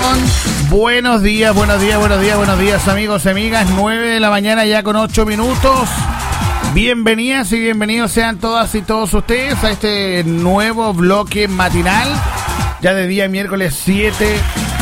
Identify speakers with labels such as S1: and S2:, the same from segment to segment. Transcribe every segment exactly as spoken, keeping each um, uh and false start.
S1: Concepción. Buenos días, buenos días, buenos días, buenos días, amigos y amigas. nueve de la mañana ya con ocho minutos. Bienvenidas y bienvenidos sean todas y todos ustedes a este nuevo bloque matinal. Ya de día miércoles siete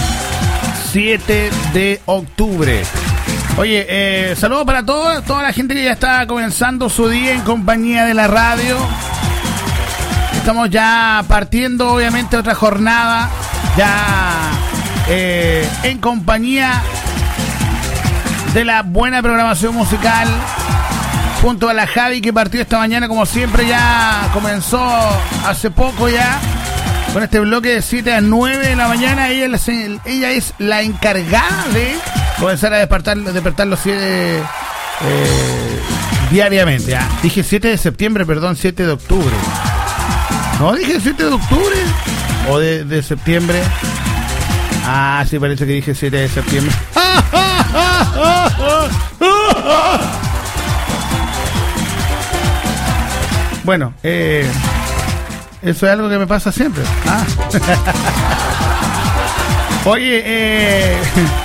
S1: de octubre. Oye, eh, saludos para todos, toda la gente que ya está comenzando su día en compañía de la radio. Estamos ya partiendo, obviamente, otra jornada, ya eh, en compañía de la buena programación musical, junto a la Javi, que partió esta mañana, como siempre, ya comenzó hace poco ya, con este bloque de siete a nueve de la mañana. Ella, ella es la encargada de comenzar a despertar, despertar los siete eh, diariamente. ¿Ya? Dije siete de septiembre, perdón, siete de octubre. No, dije siete de octubre o de, de septiembre. Ah, sí, parece que dije siete de septiembre. Bueno, eh, eso es algo que me pasa siempre. Ah. Oye, eh,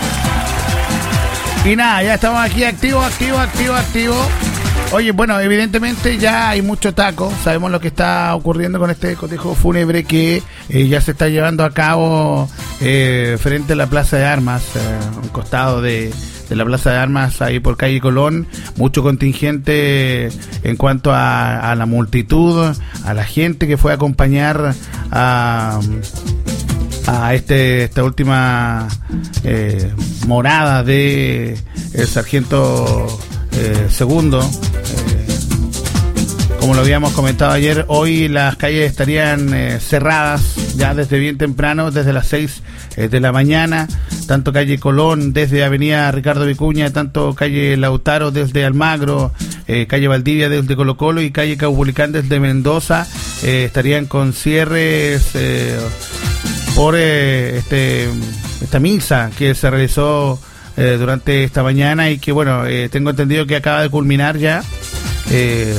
S1: y nada, ya estamos aquí activos, activos, activos, activos. Oye, bueno, evidentemente ya hay mucho taco. Sabemos lo que está ocurriendo con este cotejo fúnebre que eh, ya se está llevando a cabo eh, frente a la Plaza de Armas, eh, a un costado de, de la Plaza de Armas, ahí por calle Colón. Mucho contingente en cuanto a, a la multitud, a la gente que fue a acompañar a... a este esta última eh, morada de el sargento eh, segundo. Eh, como lo habíamos comentado ayer, hoy las calles estarían eh, cerradas ya desde bien temprano, desde las seis eh, de la mañana, tanto calle Colón desde avenida Ricardo Vicuña, tanto calle Lautaro desde Almagro, eh, calle Valdivia desde Colo Colo y calle Caupolicán desde Mendoza, eh, estarían con cierres eh, por eh, este esta misa que se realizó eh, durante esta mañana y que, bueno, eh, tengo entendido que acaba de culminar ya eh,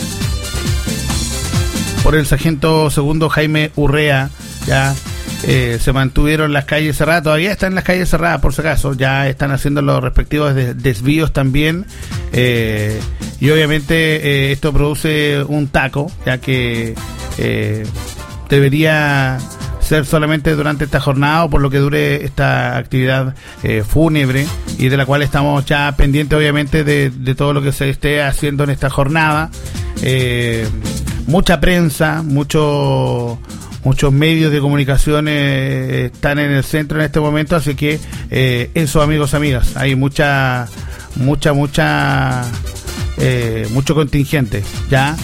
S1: por el sargento segundo Jaime Urrea. Ya eh, se mantuvieron las calles cerradas, todavía están las calles cerradas por si acaso, ya están haciendo los respectivos des- desvíos también, eh, y obviamente eh, esto produce un taco, ya que eh, debería ser solamente durante esta jornada o por lo que dure esta actividad eh, fúnebre, y de la cual estamos ya pendientes obviamente de, de todo lo que se esté haciendo en esta jornada. Eh, mucha prensa, mucho, muchos medios de comunicación eh, están en el centro en este momento, así que eh, eso, amigos, amigas, hay mucha, mucha, mucha, eh, mucho contingente, ¿ya?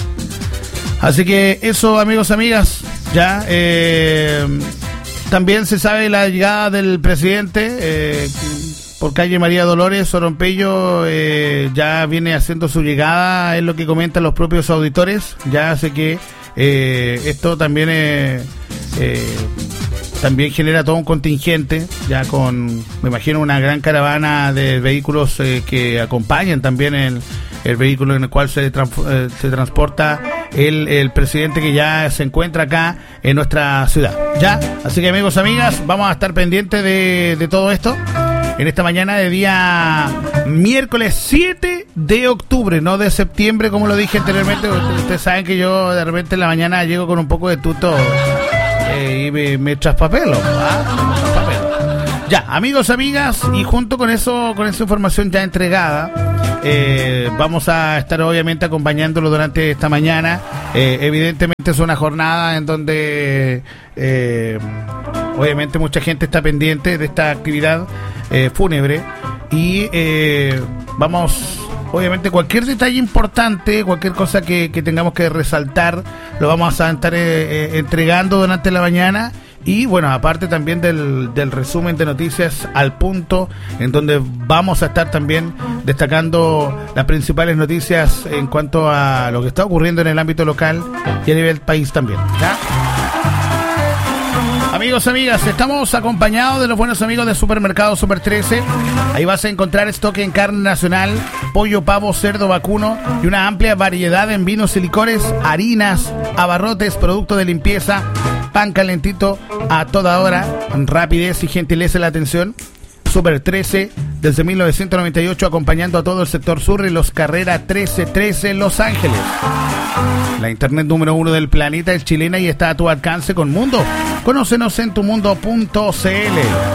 S1: Así que eso, amigos, amigas, ya. Eh, también se sabe la llegada del presidente eh, por calle María Dolores. Sorompello eh, ya viene haciendo su llegada, es lo que comentan los propios auditores. Ya hace que eh, esto también eh, eh, también genera todo un contingente, ya con, me imagino, una gran caravana de vehículos eh, que acompañan también el, el vehículo en el cual se, trans- eh, se transporta el, el presidente, que ya se encuentra acá en nuestra ciudad, ¿ya? Así que, amigos, amigas, vamos a estar pendientes de, de todo esto en esta mañana de día miércoles siete de octubre, no de septiembre, como lo dije anteriormente. Ustedes saben que yo de repente en la mañana llego con un poco de tuto eh, y me, me traspapelo, ¿ah? Me traspapelo. Ya, amigos, amigas, y junto con eso, con esa información ya entregada, eh, vamos a estar obviamente acompañándolo durante esta mañana. Eh, evidentemente es una jornada en donde eh, obviamente mucha gente está pendiente de esta actividad eh, fúnebre, y eh, vamos, obviamente, cualquier detalle importante, cualquier cosa que, que tengamos que resaltar, lo vamos a estar eh, eh, entregando durante la mañana. Y bueno, aparte también del, del resumen de noticias al punto, en donde vamos a estar también destacando las principales noticias en cuanto a lo que está ocurriendo en el ámbito local y a nivel país también, ¿ya? Amigos, amigas, estamos acompañados de los buenos amigos de Supermercado Super trece. Ahí vas a encontrar stock en carne nacional, pollo, pavo, cerdo, vacuno y una amplia variedad en vinos y licores, harinas, abarrotes, productos de limpieza, pan calentito a toda hora, rapidez y gentileza en la atención. Super trece, desde mil novecientos noventa y ocho, acompañando a todo el sector sur y los Carrera trece trece en Los Ángeles. La internet número uno del planeta es chilena y está a tu alcance con Mundo. Conócenos en tumundo punto cl.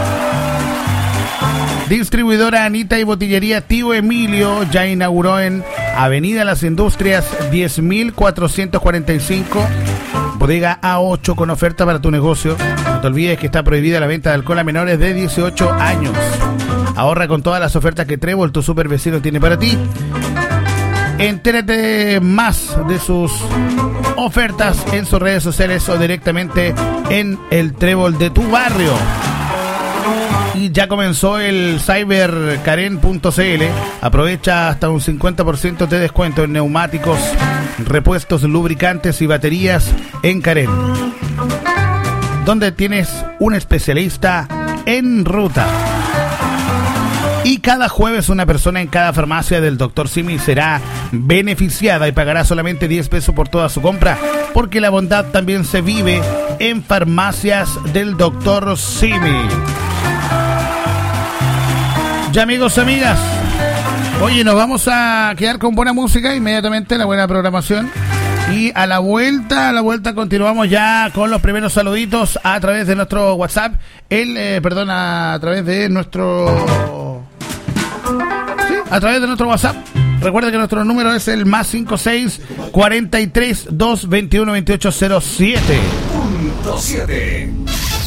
S1: Distribuidora Anita y Botillería Tío Emilio ya inauguró en Avenida Las Industrias diez mil cuatrocientos cuarenta y cinco, bodega A ocho, con oferta para tu negocio. No te olvides que está prohibida la venta de alcohol a menores de dieciocho años. Ahorra con todas las ofertas que Trébol, tu super vecino, tiene para ti. Entérate más de sus ofertas en sus redes sociales o directamente en el Trébol de tu barrio. Y ya comenzó el cyber karen punto cl. Aprovecha hasta un cincuenta por ciento de descuento en neumáticos, repuestos, lubricantes y baterías en Karen, donde tienes un especialista en ruta. Y cada jueves una persona en cada farmacia del doctor Simi será beneficiada y pagará solamente diez pesos por toda su compra, porque la bondad también se vive en farmacias del doctor Simi. Ya, amigos, amigas, oye, nos vamos a quedar con buena música inmediatamente, la buena programación. Y a la vuelta, a la vuelta continuamos ya con los primeros saluditos a través de nuestro WhatsApp. El, eh, perdón, a través de nuestro... Sí, a través de nuestro WhatsApp. Recuerda que nuestro número es el más cinco seis cuarenta y tres, dos veintiuno, veintiocho cero siete.
S2: Punto siete.